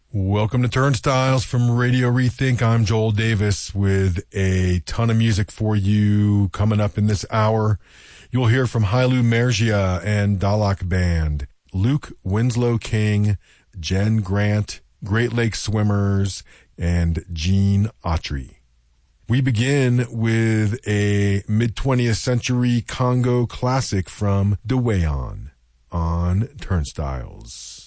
Welcome to Turnstiles from Radio Rethink. I'm Joel Davis with a ton of music for you coming up in this hour. You'll hear from Hailu Mergia and Dalak Band, Luke Winslow King, Jen Grant, Great Lakes Swimmers, and Gene Autry. We begin with a mid-20th century Congo classic from Dweyon on Turnstiles.